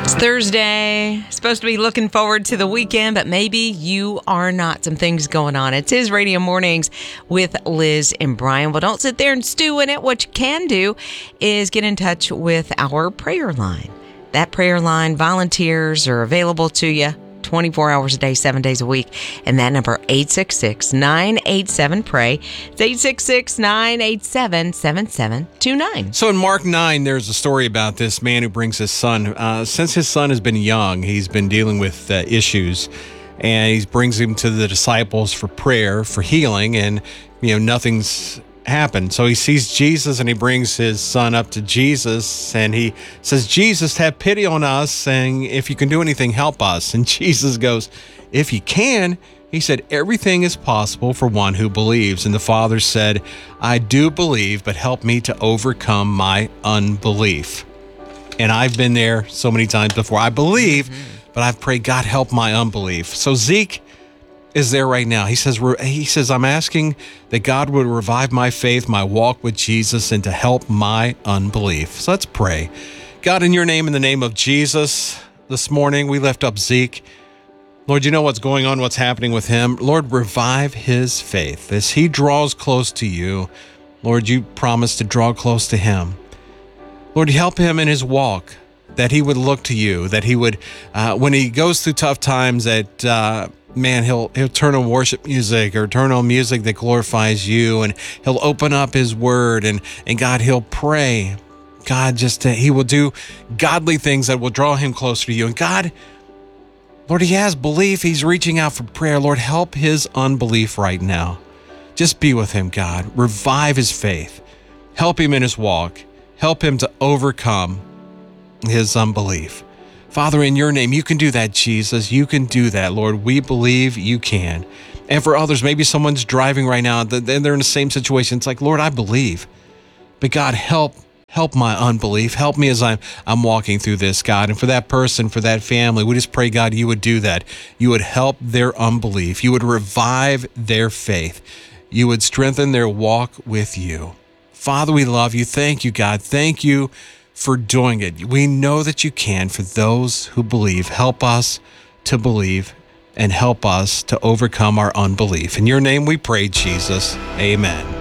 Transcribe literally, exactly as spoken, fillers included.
Thursday, supposed to be looking forward to the weekend, but maybe you are not. Some things going on. It's His Radio Mornings with Liz and Brian. Well, don't sit there and stew in it. What you can do is get in touch with our prayer line. That prayer line, volunteers are available to you twenty-four hours a day, seven days a week. And that number, eight six six, nine eight seven, P R A Y. It's eight six six, nine eight seven, seven seven two nine. So in Mark nine, there's a story about this man who brings his son. Uh, since his son has been young, he's been dealing with uh, issues. And he brings him to the disciples for prayer, for healing. And, you know, nothing's happened. So he sees Jesus and he brings his son up to Jesus and he says, Jesus, have pity on us, saying, if you can do anything, help us. And Jesus goes, if you can, he said, everything is possible for one who believes. And the father said, I do believe, but help me to overcome my unbelief. And I've been there so many times before. I believe, mm-hmm. but I've prayed, God, help my unbelief. So Zeke is there right now. He says, he says, I'm asking that God would revive my faith, my walk with Jesus, and to help my unbelief. So let's pray. God, in your name, in the name of Jesus, this morning we lift up Zeke. Lord, you know what's going on, what's happening with him. Lord, revive his faith. As he draws close to you, Lord, you promise to draw close to him. Lord, help him in his walk, that he would look to you, that he would, uh, when he goes through tough times, that, uh, man, he'll he'll turn on worship music or turn on music that glorifies you, and he'll open up his word, and, and God, he'll pray. God, just to, he will do godly things that will draw him closer to you. And God, Lord, he has belief. He's reaching out for prayer. Lord, help his unbelief right now. Just be with him, God. Revive his faith. Help him in his walk. Help him to overcome his unbelief. Father, in your name, you can do that, Jesus. You can do that, Lord. We believe you can. And for others, maybe someone's driving right now, and they're in the same situation. It's like, Lord, I believe. But God, help, help my unbelief. Help me as I'm, I'm walking through this, God. And for that person, for that family, we just pray, God, you would do that. You would help their unbelief. You would revive their faith. You would strengthen their walk with you. Father, we love you. Thank you, God. Thank you for doing it. We know that you can for those who believe. Help us to believe and help us to overcome our unbelief. In your name we pray, Jesus. Amen.